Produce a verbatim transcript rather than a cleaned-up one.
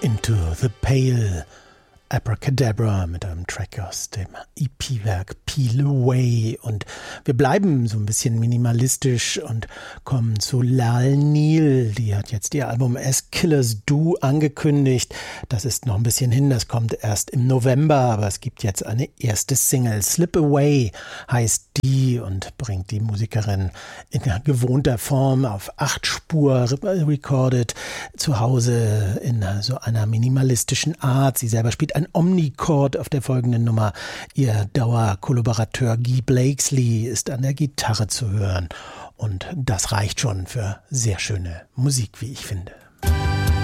Into the Pale, Abracadabra mit einem Track aus dem E P-Werk Peel Away. Und wir bleiben so ein bisschen minimalistisch und kommen zu Lal Neal. Die hat jetzt ihr Album As Killers Do angekündigt. Das ist noch ein bisschen hin, das kommt erst im November, aber es gibt jetzt eine erste Single. Slip Away heißt die und bringt die Musikerin in gewohnter Form auf acht Spur recorded zu Hause in so einer minimalistischen Art. Sie selber spielt ein Omnichord auf der folgenden Nummer. Ihr Dauerkollaborateur Guy Blakesley ist an der Gitarre zu hören. Und das reicht schon für sehr schöne Musik, wie ich finde.